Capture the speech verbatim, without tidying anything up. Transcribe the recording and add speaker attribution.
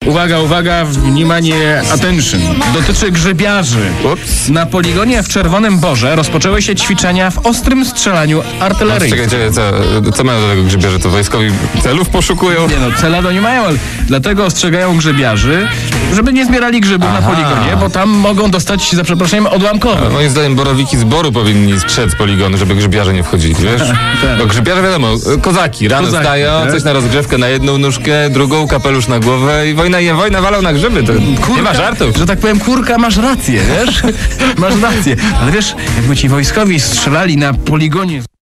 Speaker 1: Uwaga, uwaga, wнимание, attention. Dotyczy grzybiarzy.
Speaker 2: Ups.
Speaker 1: Na poligonie w Czerwonym Borze rozpoczęły się ćwiczenia w ostrym strzelaniu artyleryjskim.
Speaker 2: Czekajcie, co, co mają do tego grzybiarze? To wojskowi celów poszukują?
Speaker 1: Nie no, cela to nie mają, ale dlatego ostrzegają grzybiarzy, żeby nie zbierali grzybów
Speaker 2: Aha.
Speaker 1: na poligonie, bo tam mogą dostać, za przeproszeniem, odłamkowe.
Speaker 2: Moim zdaniem borowiki z boru powinni strzec poligony, żeby grzybiarze nie wchodzili, wiesz?
Speaker 1: Tak.
Speaker 2: Bo grzybiarze wiadomo, kozaki, rano
Speaker 1: Kozaki,
Speaker 2: wstają,
Speaker 1: tak?
Speaker 2: coś na rozgrzewkę na jedną nóżkę, drugą kapelusz na głowę i wojna je, wojna walą na grzyby, to nie ma żartów.
Speaker 1: Że tak powiem, kurka, masz rację, wiesz? Masz rację. Ale wiesz, jakby ci wojskowi strzelali na poligonie...